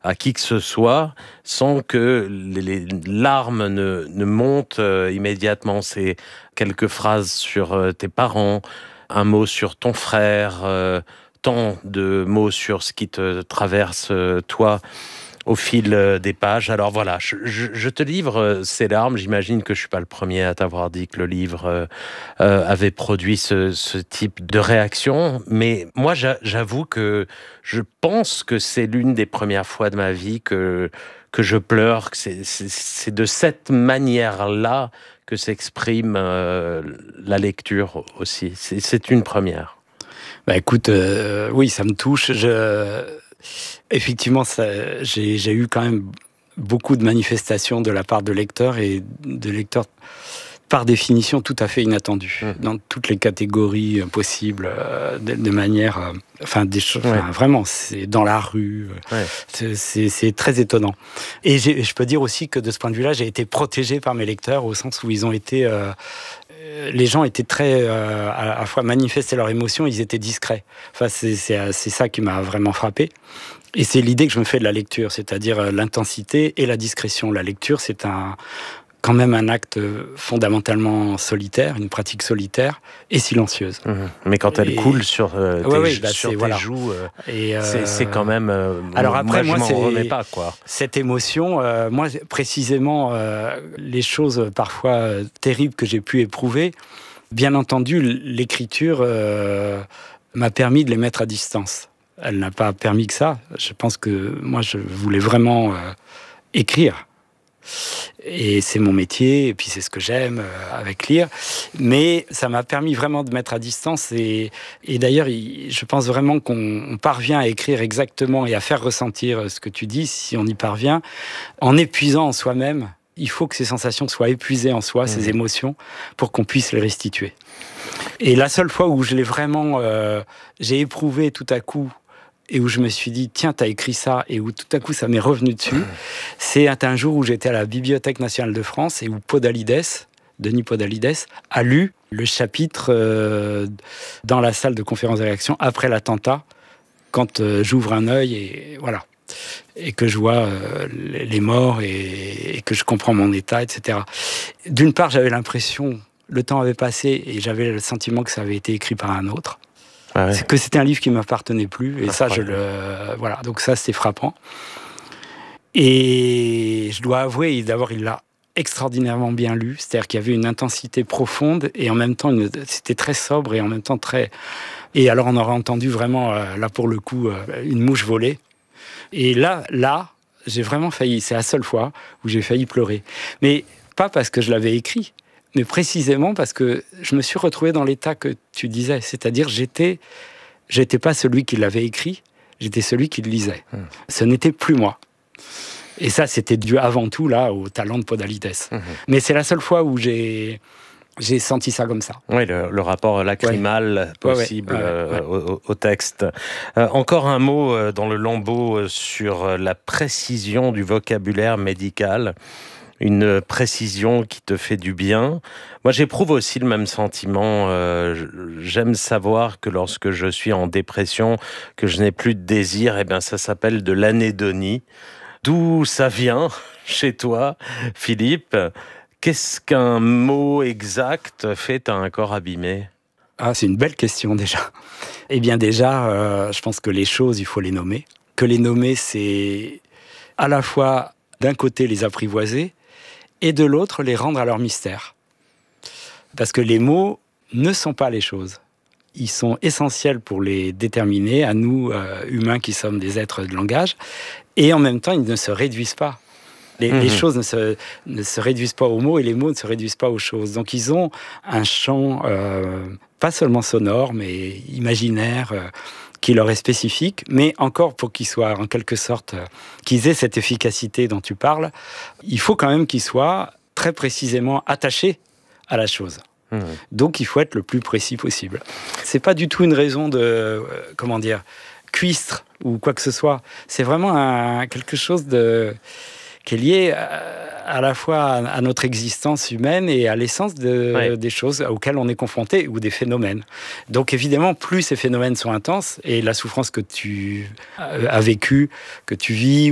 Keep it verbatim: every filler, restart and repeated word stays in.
à qui que ce soit sans que les, les larmes ne, ne montent euh, immédiatement. C'est quelques phrases sur euh, tes parents, un mot sur ton frère, euh, tant de mots sur ce qui te traverse euh, toi au fil euh, des pages. Alors voilà, je, je, je te livre euh, ces larmes. J'imagine que je suis pas le premier à t'avoir dit que le livre euh, euh, avait produit ce, ce type de réaction. Mais moi, j'a, j'avoue que je pense que c'est l'une des premières fois de ma vie que que je pleure. Que c'est, c'est, c'est de cette manière-là que s'exprime euh, la lecture aussi. C'est, c'est une première. Bah écoute, euh, oui, ça me touche. Je... Effectivement, ça, j'ai, j'ai eu quand même beaucoup de manifestations de la part de lecteurs et de lecteurs par définition tout à fait inattendus, mmh. dans toutes les catégories possibles, euh, de, de manière, euh, enfin des choses, ouais. vraiment, c'est dans la rue, ouais. c'est, c'est, c'est très étonnant. Et j'ai, je peux dire aussi que de ce point de vue-là, j'ai été protégé par mes lecteurs au sens où ils ont été, euh, les gens étaient très, euh, à la fois manifester leurs émotions, ils étaient discrets. Enfin, c'est, c'est, c'est ça qui m'a vraiment frappé. Et c'est l'idée que je me fais de la lecture, c'est-à-dire l'intensité et la discrétion. La lecture, c'est un, quand même un acte fondamentalement solitaire, une pratique solitaire et silencieuse. Mmh. Mais quand elle et... coule sur, euh, tes, ouais, ouais, bah, sur tes voilà. joues, euh, et euh... c'est, c'est quand même... Euh, Alors après, moi, moi je m'en c'est... remets pas, quoi. Cette émotion, euh, moi, précisément, euh, les choses parfois euh, terribles que j'ai pu éprouver, bien entendu, l'écriture euh, m'a permis de les mettre à distance. Elle n'a pas permis que ça. Je pense que moi, je voulais vraiment euh, écrire. Et c'est mon métier, et puis c'est ce que j'aime euh, avec lire. Mais ça m'a permis vraiment de mettre à distance. Et, et d'ailleurs, il, je pense vraiment qu'on on parvient à écrire exactement et à faire ressentir ce que tu dis, si on y parvient, en épuisant en soi-même. Il faut que ces sensations soient épuisées en soi, mmh. ces émotions, pour qu'on puisse les restituer. Et la seule fois où je l'ai vraiment... Euh, j'ai éprouvé tout à coup et où je me suis dit, tiens, t'as écrit ça, et où tout à coup ça m'est revenu dessus, mmh. c'est un jour où j'étais à la Bibliothèque nationale de France et où Podalides, Denis Podalides, a lu le chapitre euh, dans la salle de conférence et réaction après l'attentat, quand euh, j'ouvre un œil et voilà, et que je vois euh, les morts et, et que je comprends mon état, et cetera. D'une part, j'avais l'impression, le temps avait passé et j'avais le sentiment que ça avait été écrit par un autre. Ah ouais. C'est que c'était un livre qui ne m'appartenait plus, et ah, ça, je le... Voilà, donc ça, c'était frappant. Et je dois avouer, d'abord, il l'a extraordinairement bien lu, c'est-à-dire qu'il y avait une intensité profonde, et en même temps, une... c'était très sobre, et en même temps très... Et alors, on aurait entendu vraiment, euh, là, pour le coup, euh, une mouche voler. Et là, là, j'ai vraiment failli, c'est la seule fois où j'ai failli pleurer. Mais pas parce que je l'avais écrit, mais précisément parce que je me suis retrouvé dans l'état que tu disais, c'est-à-dire j'étais, j'étais pas celui qui l'avait écrit, j'étais celui qui le lisait. Mmh. Ce n'était plus moi. Et ça, c'était dû avant tout là au talent de Podalides. Mmh. Mais c'est la seule fois où j'ai j'ai senti ça comme ça. Oui, le, le rapport lacrymal ouais. possible ouais, ouais. Euh, ouais. Au, au texte. Euh, encore un mot euh, dans le lambeau sur la précision du vocabulaire médical. Une précision qui te fait du bien. Moi, j'éprouve aussi le même sentiment. Euh, j'aime savoir que lorsque je suis en dépression, que je n'ai plus de désir, eh bien, ça s'appelle de l'anédonie. D'où ça vient chez toi, Philippe? Qu'est-ce qu'un mot exact fait à un corps abîmé? Ah, c'est une belle question déjà. Eh bien déjà, euh, je pense que les choses, il faut les nommer. Que les nommer, c'est à la fois d'un côté les apprivoiser, et de l'autre, les rendre à leur mystère. Parce que les mots ne sont pas les choses. Ils sont essentiels pour les déterminer, à nous, euh, humains qui sommes des êtres de langage, et en même temps, ils ne se réduisent pas. Les, mmh. les choses ne se, ne se réduisent pas aux mots, et les mots ne se réduisent pas aux choses. Donc ils ont un champ, euh, pas seulement sonore, mais imaginaire, euh, qui leur est spécifique, mais encore pour qu'ils soient en quelque sorte, euh, qu'ils aient cette efficacité dont tu parles, il faut quand même qu'ils soient très précisément attachés à la chose. Mmh. Donc il faut être le plus précis possible. C'est pas du tout une raison de, euh, comment dire, cuistre ou quoi que ce soit. C'est vraiment un, quelque chose de, qui est lié à, à la fois à notre existence humaine et à l'essence de, ouais. des choses auxquelles on est confronté ou des phénomènes. Donc évidemment, plus ces phénomènes sont intenses et la souffrance que tu as vécue, que tu vis,